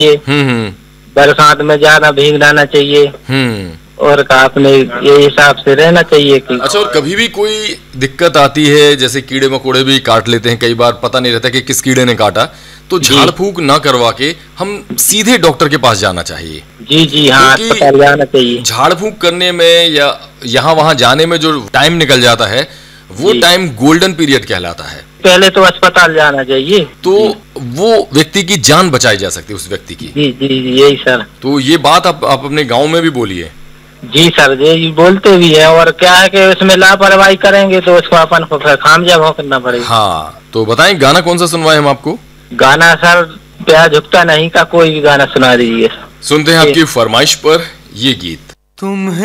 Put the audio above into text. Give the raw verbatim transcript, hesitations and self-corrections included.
चाहिए। हम्म बरसात में ज्यादा भीगना ना चाहिए। हम्म और का अपने ये हिसाब से रहना चाहिए कि। अच्छा, और कभी भी कोई दिक्कत आती है, जैसे कीड़े मकोड़े भी काट लेते हैं, कई बार पता नहीं रहता कि किस कीड़े ने काटा, तो झाड़ फूक ना करवा के हम सीधे डॉक्टर के पास जाना चाहिए। जी जी हाँ, अस्पताल जाना चाहिए। झाड़ फूक करने में या यहाँ वहाँ जाने में जो टाइम निकल जाता है, वो टाइम गोल्डन पीरियड कहलाता है। पहले तो अस्पताल जाना चाहिए, तो वो व्यक्ति की जान बचाई जा सकती है, उस व्यक्ति की। जी जी यही सर। तो ये बात आप, आप अपने गांव में भी बोलिए। जी सर, जी बोलते भी है। और क्या है कि उसमें लापरवाही करेंगे तो उसको अपन को खामजा भोगना पड़ेगा। हाँ, तो बताएं गाना कौन सा सुनवाए हम आपको? गाना सर प्यार झुकता नहीं का कोई भी गाना सुना दीजिए। सुनते हैं आपकी फरमाइश पर ये गीत। तुम